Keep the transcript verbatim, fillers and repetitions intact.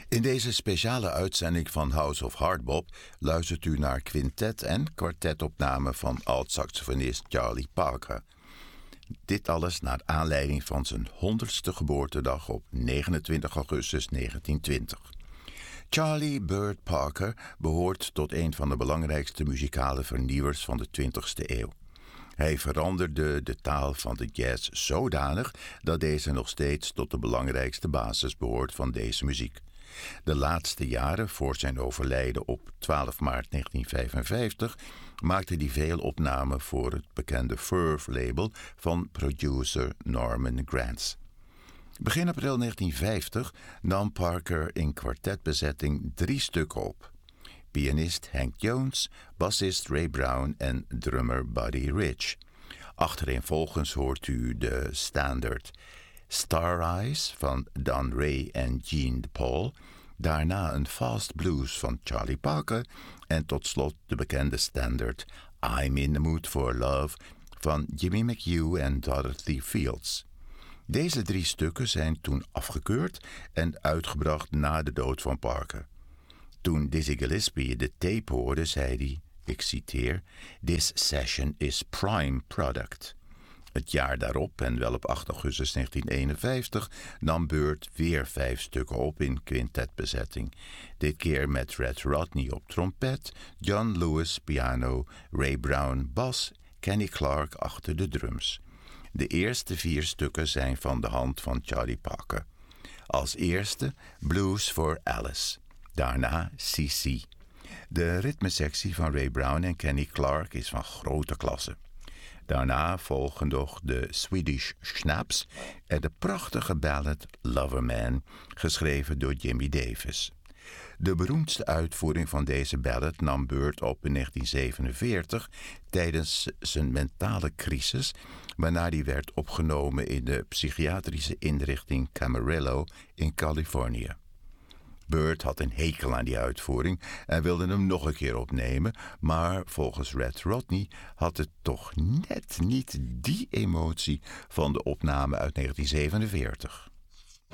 In deze speciale uitzending van House of Hardbop luistert u naar quintet- en kwartetopnamen van alt-saxofonist Charlie Parker. Dit alles naar aanleiding van zijn honderdste geboortedag op negenentwintig augustus negentien twintig. Charlie Burt Parker behoort tot een van de belangrijkste muzikale vernieuwers van de twintigste eeuw. Hij veranderde de taal van de jazz zodanig dat deze nog steeds tot de belangrijkste basis behoort van deze muziek. De laatste jaren voor zijn overlijden op twaalf maart negentien vijfenvijftig maakte hij veel opnamen voor het bekende Verve-label van producer Norman Granz. Begin april negentien vijftig nam Parker in kwartetbezetting drie stukken op. Pianist Hank Jones, bassist Ray Brown en drummer Buddy Rich. Achtereenvolgens hoort u de standaard Star Eyes van Don Ray en Gene DePaul, daarna een fast blues van Charlie Parker en tot slot de bekende standaard I'm in the Mood for Love van Jimmy McHugh en Dorothy Fields. Deze drie stukken zijn toen afgekeurd en uitgebracht na de dood van Parker. Toen Dizzy Gillespie de tape hoorde, zei hij, ik citeer, "This session is prime product." Het jaar daarop, en wel op acht augustus negentien eenenvijftig, nam Burt weer vijf stukken op in quintetbezetting. Dit keer met Red Rodney op trompet, John Lewis piano, Ray Brown bas, Kenny Clark achter de drums. De eerste vier stukken zijn van de hand van Charlie Parker. Als eerste Blues for Alice. Daarna C C. De ritmesectie van Ray Brown en Kenny Clark is van grote klasse. Daarna volgen nog de Swedish Schnapps en de prachtige ballad Loverman, geschreven door Jimmy Davis. De beroemdste uitvoering van deze ballad nam Burt op in negentien zevenenveertig tijdens zijn mentale crisis, waarna die werd opgenomen in de psychiatrische inrichting Camarillo in Californië. Burt had een hekel aan die uitvoering en wilde hem nog een keer opnemen, maar volgens Red Rodney had het toch net niet die emotie van de opname uit negentien zevenenveertig.